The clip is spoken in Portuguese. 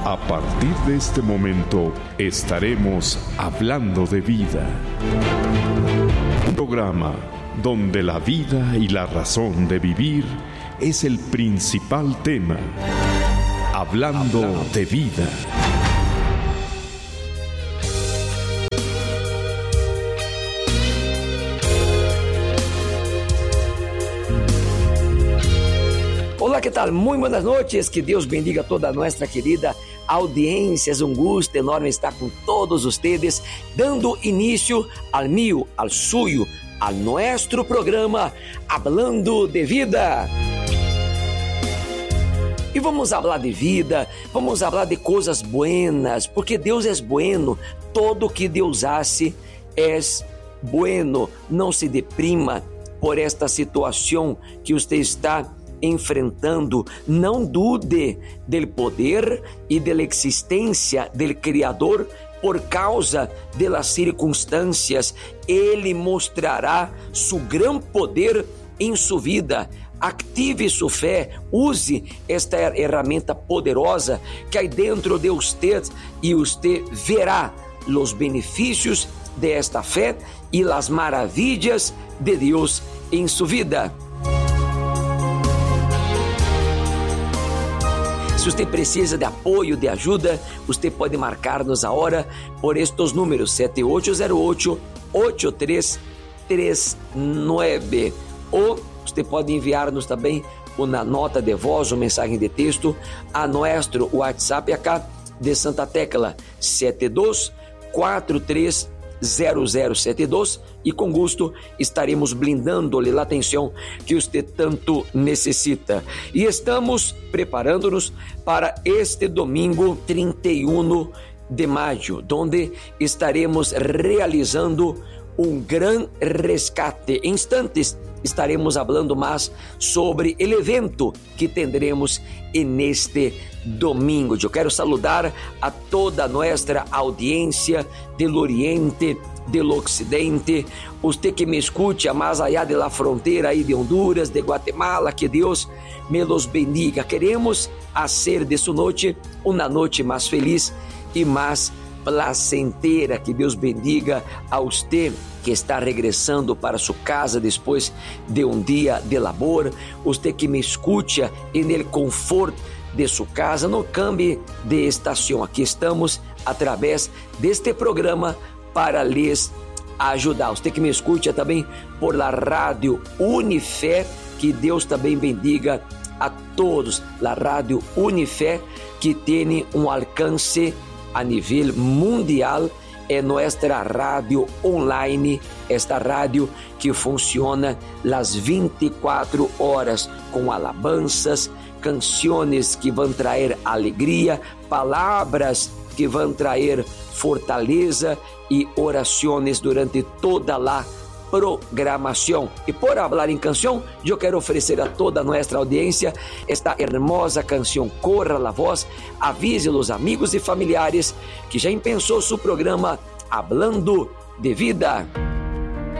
A partir de este momento estaremos hablando de vida. Un programa donde la vida y la razón de vivir es el principal tema. Hablando de vida. Olá, que tal? Muito boas noites, que Deus bendiga toda a nossa querida audiência. É um gosto enorme estar com todos vocês, dando início ao meu, ao suyo, ao nosso programa Hablando de Vida. E vamos falar de vida, vamos falar de coisas buenas, porque Deus é bueno, todo que Deus hace é bueno. Não se deprima por esta situação que você está enfrentando, não dude do poder e da existência do Criador por causa das circunstâncias. Ele mostrará seu grande poder em sua vida. Ative sua fé, use esta ferramenta poderosa que há dentro de você e você verá os benefícios desta fé e as maravilhas de Deus em sua vida. Se você precisa de apoio, de ajuda, você pode marcar-nos a hora por estes números 7808-8339 ou você pode enviar-nos também uma nota de voz ou mensagem de texto a nosso WhatsApp acá de Santa Tecla 72430072 e com gosto estaremos blindando-lhe a atenção que você tanto necessita. E estamos preparando-nos para este domingo 31 de maio, onde estaremos realizando um grande rescate. Em instantes estaremos falando mais sobre o evento que teremos neste domingo. Eu quero saludar a toda a nossa audiência do Oriente, do Ocidente, você que me escute mais allá de la fronteira aí de Honduras, de Guatemala, que Deus me los bendiga. Queremos fazer de sua noite uma noite mais feliz e mais placentera. Que Deus bendiga a você que está regressando para sua casa depois de um dia de labor, você que me escuta no conforto de sua casa. Não cambie de estação, aqui estamos através deste programa para lhes ajudar. Você que me escuta também por la Rádio Unifé, que Deus também bendiga a todos. La Rádio Unifé, que tem um alcance a nível mundial, é nossa rádio online, esta rádio que funciona as 24 horas com alabanças, canções que vão trazer alegria, palavras que vão trazer fortaleza e orações durante toda a programação. E por falar em canção, eu quero oferecer a toda a nossa audiência esta hermosa canção. Corra la voz, avise os amigos e familiares que já pensou seu programa Hablando de Vida.